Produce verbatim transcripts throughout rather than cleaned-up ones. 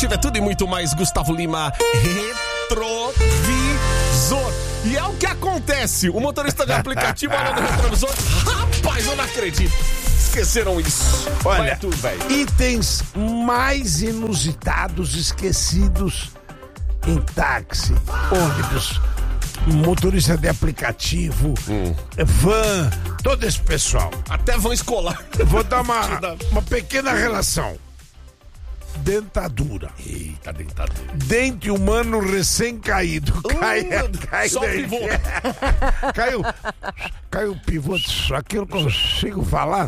aplicativo é tudo e muito mais. Gustavo Lima, retrovisor. E é o que acontece. O motorista de aplicativo olha no retrovisor. Rapaz, eu não acredito. Esqueceram isso. Olha, tudo, itens mais inusitados esquecidos em táxi, ônibus, motorista de aplicativo, hum. van, todo esse pessoal. Até vão escolar. Eu vou dar uma, uma pequena relação. Dentadura. Eita, dentadura. Dente humano recém-caído. Cai, uh, cai só daí. pivô. Caiu. Caiu o pivô. Aqui eu consigo falar.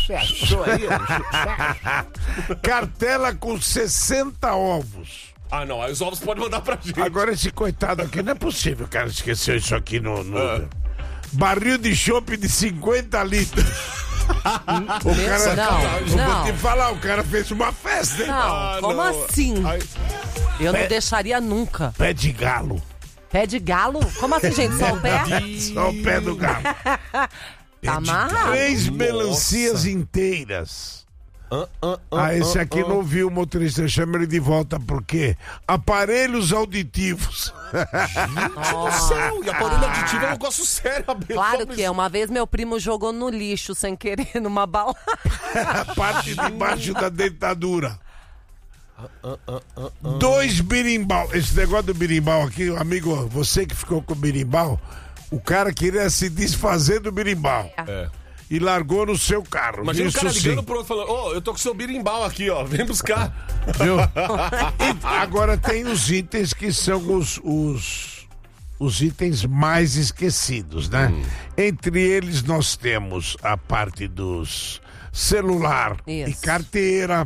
Cartela com sessenta ovos. Ah, não. Aí os ovos podem mandar pra gente. Agora esse coitado aqui, não é possível, cara, esqueceu isso aqui no... no... Ah. Barril de chopp de cinquenta litros. O cara, não, eu não. vou te falar, o cara fez uma festa, hein? Não, Ah, como não. assim? Ai. Eu Pé- não deixaria nunca. Pé de galo. Pé de galo? Como assim, gente? Só o pé? Só o pé do galo. Tá amarrado. Três Nossa. melancias inteiras. Ah, ah, Ah, esse ah, aqui ah. não ouviu o motorista, chama ele de volta, por quê? Aparelhos auditivos. Do céu. E aparelho aditivo é um negócio sério. Claro que é. Uma vez meu primo jogou no lixo sem querer numa balada. A parte de baixo da dentadura. Dois birimbau. Esse negócio do birimbau aqui, amigo, você que ficou com o birimbau, o cara queria se desfazer do birimbau. É. E largou no seu carro. Imagina Isso o cara ligando sim. pro outro falando: ô, oh, eu tô com seu birimbau aqui, ó. Vem buscar. Viu? E agora tem os itens que são os, os, os itens mais esquecidos, né? Hum. Entre eles nós temos a parte dos celular Isso. e carteira,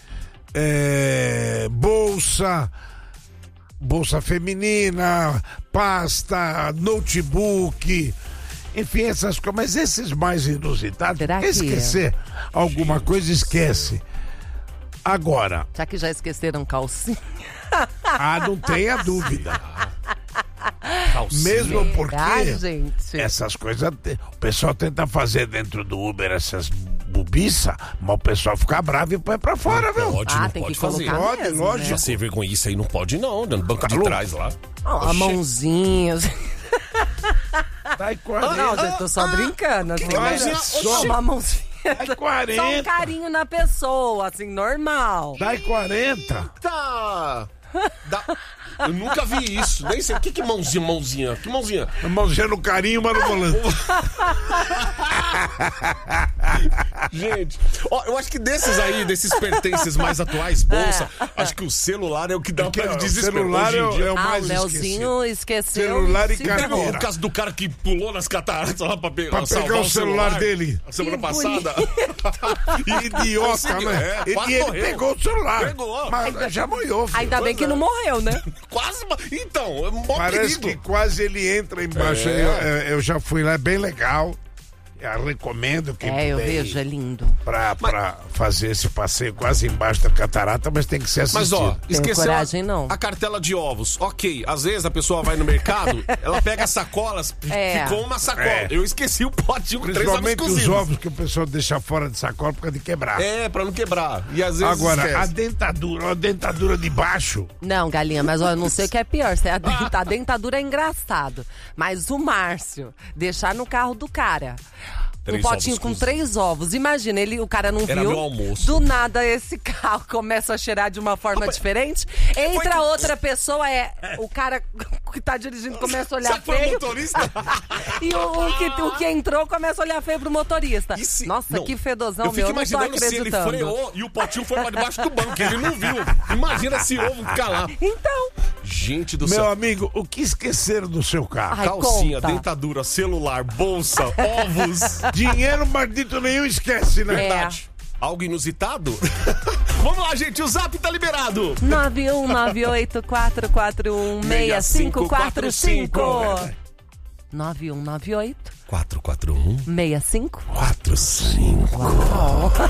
é, bolsa, bolsa feminina, pasta, notebook. Enfim, essas coisas, mas esses mais inusitados, Será que esquecer alguma coisa, esquece. Agora, Já que já esqueceram calcinha. ah, não tenha dúvida. Calcinha. Mesmo porque Ah, gente. essas coisas, o pessoal tenta fazer dentro do Uber essas bobiças, mas o pessoal fica bravo e põe pra fora, viu? Pode, Ah, não tem pode que fazer. colocar Pode, mesmo, lógico. né? Sem vergonha, isso aí não pode não, no banco de louco? trás lá. Ah, a mãozinha. Tá em Não, quarenta. gente, tô só brincando. Assim, que mas mãozinha? só uma mãozinha. Tá em Só um quarenta. carinho na pessoa, assim, normal. Tá em quarenta. Tá. Dá- Eu nunca vi isso. Nem sei. O que que mãozinha, mãozinha? Que mãozinha? A mãozinha no carinho, mas no volante. Gente, ó, eu acho que desses aí, desses pertences mais atuais, bolsa, acho que o celular é o que dá Porque pra o desespero. celular Hoje em é o- dia. é o Ah, o mais Leozinho esqueceu. Celular e se carteira. ferrou. O caso do cara que pulou nas cataratas lá pra pegar, Pra salvar pegar o celular dele. a semana Que passada. Idiota, Conseguiu, né? é, E quase ele morreu. pegou o celular. Pegou. Mas já molhou, filho. Ainda bem que não morreu, né? Quase. ma- Então, é mó Parece perigo. que quase ele entra embaixo. É. Eu, eu- eu já fui lá, é bem legal. Eu recomendo quem É, eu puder ir vejo, é lindo. pra, pra fazer esse passeio quase embaixo da catarata, mas tem que ser assistido. Mas ó, Tenho esqueceu coragem, a, não. a cartela de ovos. Ok, às vezes a pessoa vai no mercado, ela pega as sacolas, É. ficou uma sacola. É. Eu esqueci o potinho com três ovos Principalmente os cozidos. ovos que o pessoal deixa fora de sacola por causa de quebrar. É, pra não quebrar. E às vezes Agora, esquece. a dentadura, a dentadura de baixo. Não, galinha, mas ó, eu não sei o que é pior. Se é a, denta- a dentadura é engraçado. Mas o Márcio deixar no carro do cara Três um potinho ovos com cozidos. três ovos. Imagina, ele, o cara não Era viu. meu almoço. Do nada esse carro começa a cheirar de uma forma diferente. Entra que- outra pessoa, é o cara que tá dirigindo começa a olhar Será que foi o feio. motorista? E o, o que, o que entrou começa a olhar feio pro motorista. E se- Nossa, não, que fedozão, Eu meu. fico Eu não tô imaginando se ele acreditando. freou e o potinho foi pra debaixo do banco, ele não viu. Imagina esse ovo ficar lá. Então, Gente do Meu céu. amigo, o que esqueceram do seu carro? Ai, Calcinha, conta. dentadura, celular, bolsa, ovos. Dinheiro maldito nenhum esquece, né? É. Verdade. Algo inusitado? Vamos lá, gente, o zap tá liberado. nove um nove oito quatro quatro um seis cinco quatro cinco. nove um nove oito quatro quatro um seis cinco quatro cinco.